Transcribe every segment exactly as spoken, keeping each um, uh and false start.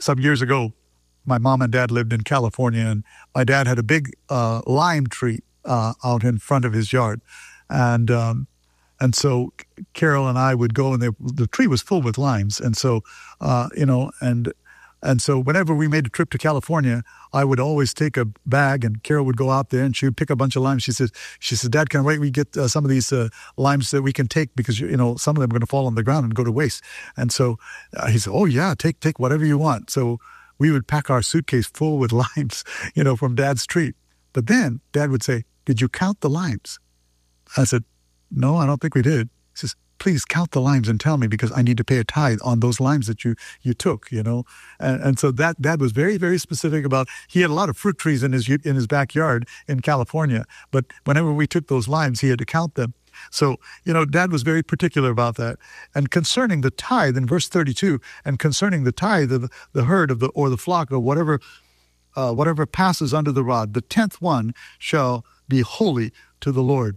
some years ago, my mom and dad lived in California, and my dad had a big uh, lime tree uh, out in front of his yard. And um, and so Carol and I would go, and they, the tree was full with limes. And so, uh, you know, and and so whenever we made a trip to California, I would always take a bag, and Carol would go out there, and she would pick a bunch of limes. She says, she says, Dad, can wait we get uh, some of these uh, limes that we can take, because, you know, some of them are going to fall on the ground and go to waste. And so uh, he said, oh, yeah, take take whatever you want. So we would pack our suitcase full with limes, you know, from Dad's tree. But then Dad would say, did you count the limes? I said, no, I don't think we did. He says, please count the limes and tell me, because I need to pay a tithe on those limes that you you took, you know. And, and so that Dad was very, very specific about, he had a lot of fruit trees in his in his backyard in California, but whenever we took those limes, he had to count them. So, you know, Dad was very particular about that. And concerning the tithe in verse thirty-two, and concerning the tithe of the herd of the or the flock, or whatever uh, whatever passes under the rod, the tenth one shall be holy to the Lord.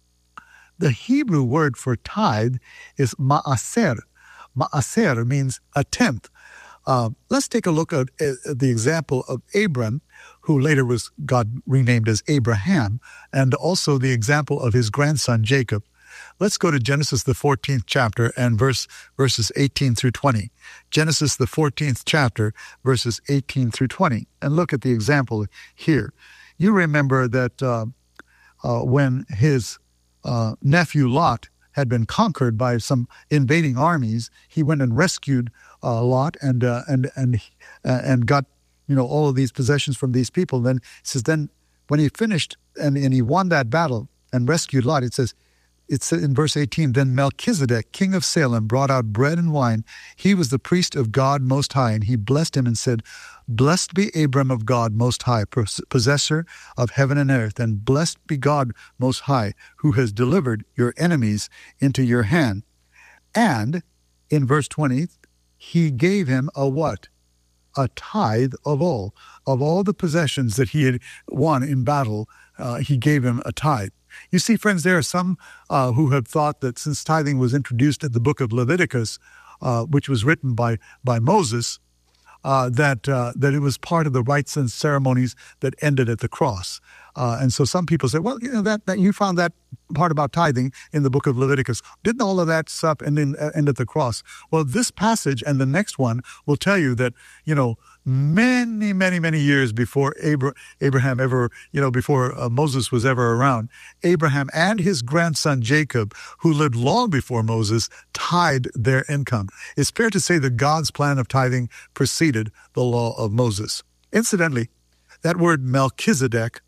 The Hebrew word for tithe is ma'aser. Ma'aser means a tenth. Uh, let's take a look at, at the example of Abram, who later was God renamed as Abraham, and also the example of his grandson Jacob. Let's go to Genesis, the fourteenth chapter, and verse verses eighteen through twenty. Genesis, the fourteenth chapter, verses eighteen through twenty. And look at the example here. You remember that uh, uh, when his Uh, nephew Lot had been conquered by some invading armies, he went and rescued uh, Lot and uh, and and uh, and got, you know, all of these possessions from these people. Then it says, then when he finished and, and he won that battle and rescued Lot, it says, it's in verse eighteen, then Melchizedek, king of Salem, brought out bread and wine. He was the priest of God Most High, and he blessed him and said, blessed be Abram of God Most High, possessor of heaven and earth, and blessed be God Most High, who has delivered your enemies into your hand. And in verse twenty, he gave him a what? A tithe of all. Of all the possessions that he had won in battle, uh, he gave him a tithe. You see, friends, there are some uh, who have thought that since tithing was introduced in the book of Leviticus, uh, which was written by by Moses, uh, that uh, that it was part of the rites and ceremonies that ended at the cross. Uh, and so some people say, well, you know, that, that you found that part about tithing in the book of Leviticus. Didn't all of that stuff end, in, uh, end at the cross? Well, this passage and the next one will tell you that, you know, many, many, many years before Abra- Abraham ever, you know, before uh, Moses was ever around, Abraham and his grandson Jacob, who lived long before Moses, tithed their income. It's fair to say that God's plan of tithing preceded the law of Moses. Incidentally, that word Melchizedek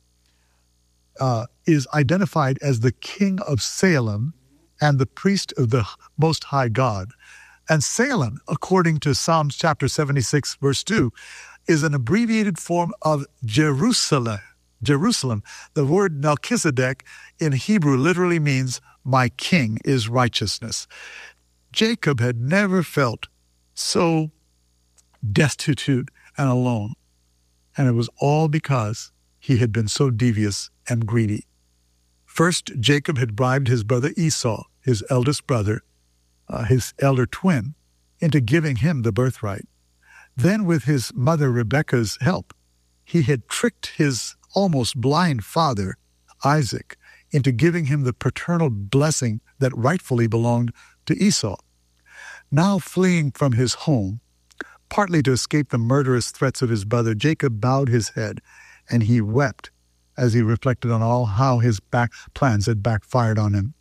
uh, is identified as the king of Salem and the priest of the Most High God. And Salem, according to Psalms chapter seventy-six, verse two, is an abbreviated form of Jerusalem. Jerusalem. The word Melchizedek in Hebrew literally means, my king is righteousness. Jacob had never felt so destitute and alone. And it was all because he had been so devious and greedy. First, Jacob had bribed his brother Esau, his eldest brother, uh, his elder twin, into giving him the birthright. Then, with his mother Rebekah's help, he had tricked his almost blind father, Isaac, into giving him the paternal blessing that rightfully belonged to Esau. Now fleeing from his home, partly to escape the murderous threats of his brother, Jacob bowed his head, and he wept as he reflected on all how his back plans had backfired on him.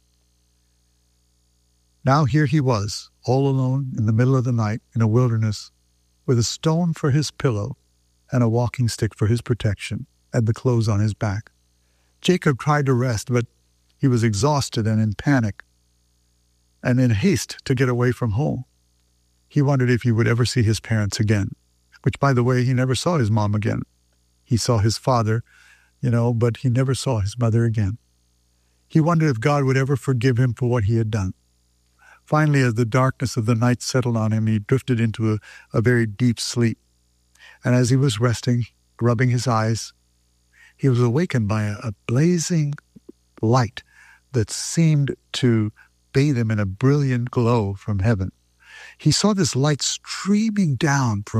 Now here he was, all alone in the middle of the night in a wilderness, with a stone for his pillow and a walking stick for his protection, and the clothes on his back. Jacob tried to rest, but he was exhausted and in panic, and in haste to get away from home. He wondered if he would ever see his parents again, which, by the way, he never saw his mom again. He saw his father, you know, but he never saw his mother again. He wondered if God would ever forgive him for what he had done. Finally, as the darkness of the night settled on him, he drifted into a, a very deep sleep. And as he was resting, rubbing his eyes, he was awakened by a, a blazing light that seemed to bathe him in a brilliant glow from heaven. He saw this light streaming down from